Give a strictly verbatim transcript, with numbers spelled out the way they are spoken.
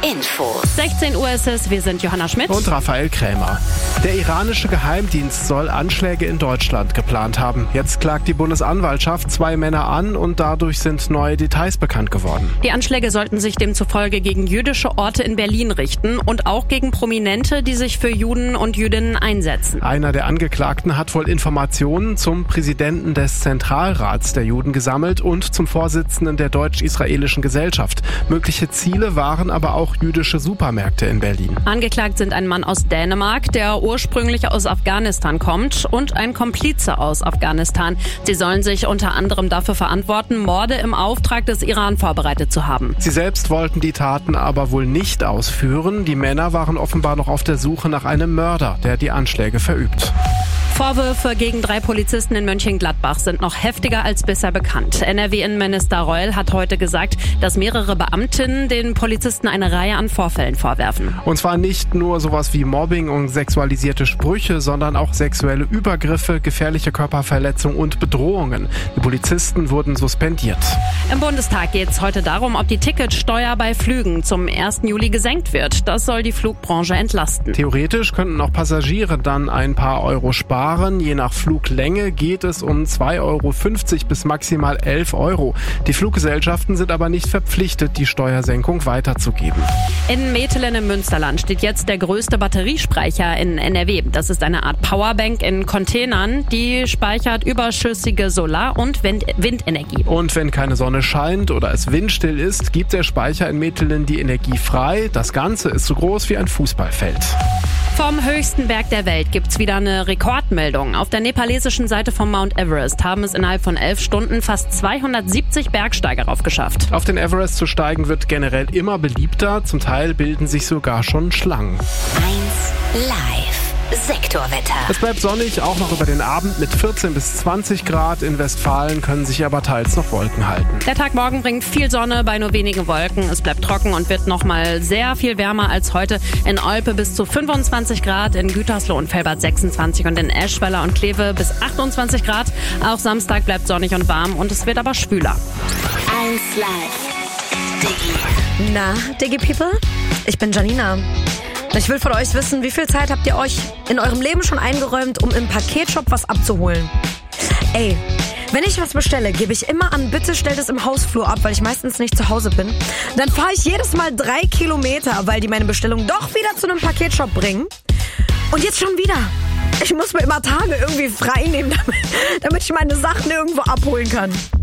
Infos. sechzehn Uhr ist es, wir sind Johanna Schmidt und Raphael Krämer. Der iranische Geheimdienst soll Anschläge in Deutschland geplant haben. Jetzt klagt die Bundesanwaltschaft zwei Männer an und dadurch sind neue Details bekannt geworden. Die Anschläge sollten sich demzufolge gegen jüdische Orte in Berlin richten und auch gegen Prominente, die sich für Juden und Jüdinnen einsetzen. Einer der Angeklagten hat wohl Informationen zum Präsidenten des Zentralrats der Juden gesammelt und zum Vorsitzenden der deutsch-israelischen Gesellschaft. Mögliche Ziele waren aber auch jüdische Supermärkte in Berlin. Angeklagt sind ein Mann aus Dänemark, der ursprünglich aus Afghanistan kommt, und ein Komplize aus Afghanistan. Sie sollen sich unter anderem dafür verantworten, Morde im Auftrag des Iran vorbereitet zu haben. Sie selbst wollten die Taten aber wohl nicht ausführen. Die Männer waren offenbar noch auf der Suche nach einem Mörder, der die Anschläge verübt. Vorwürfe gegen drei Polizisten in Mönchengladbach sind noch heftiger als bisher bekannt. N R W-Innenminister Reul hat heute gesagt, dass mehrere Beamtinnen den Polizisten eine Reihe an Vorfällen vorwerfen. Und zwar nicht nur sowas wie Mobbing und sexualisierte Sprüche, sondern auch sexuelle Übergriffe, gefährliche Körperverletzung und Bedrohungen. Die Polizisten wurden suspendiert. Im Bundestag geht es heute darum, ob die Ticketsteuer bei Flügen zum ersten Juli gesenkt wird. Das soll die Flugbranche entlasten. Theoretisch könnten auch Passagiere dann ein paar Euro sparen. Je nach Fluglänge geht es um zwei Euro fünfzig bis maximal elf Euro. Die Fluggesellschaften sind aber nicht verpflichtet, die Steuersenkung weiterzugeben. In Metelen im Münsterland steht jetzt der größte Batteriespeicher in N R W. Das ist eine Art Powerbank in Containern, die speichert überschüssige Solar- und Wind- Windenergie. Und wenn keine Sonne scheint oder es windstill ist, gibt der Speicher in Metelen die Energie frei. Das Ganze ist so groß wie ein Fußballfeld. Vom höchsten Berg der Welt gibt's wieder eine Rekordmeldung. Auf der nepalesischen Seite vom Mount Everest haben es innerhalb von elf Stunden fast zweihundertsiebzig Bergsteiger raufgeschafft. Auf den Everest zu steigen wird generell immer beliebter. Zum Teil bilden sich sogar schon Schlangen. eins Live. Sektorwetter. Es bleibt sonnig, auch noch über den Abend mit vierzehn bis zwanzig Grad. In Westfalen können sich aber teils noch Wolken halten. Der Tag morgen bringt viel Sonne bei nur wenigen Wolken. Es bleibt trocken und wird noch mal sehr viel wärmer als heute. In Olpe bis zu fünfundzwanzig Grad, in Gütersloh und Velbert sechsundzwanzig und in Eschweiler und Kleve bis achtundzwanzig Grad. Auch Samstag bleibt sonnig und warm und es wird aber schwüler. eins Live. Diggi. Na, Diggi People? Ich bin Janina. Ich will von euch wissen, wie viel Zeit habt ihr euch in eurem Leben schon eingeräumt, um im Paketshop was abzuholen? Ey, wenn ich was bestelle, gebe ich immer an, bitte stellt es im Hausflur ab, weil ich meistens nicht zu Hause bin. Dann fahre ich jedes Mal drei Kilometer, weil die meine Bestellung doch wieder zu einem Paketshop bringen. Und jetzt schon wieder. Ich muss mir immer Tage irgendwie frei nehmen, damit, damit ich meine Sachen irgendwo abholen kann.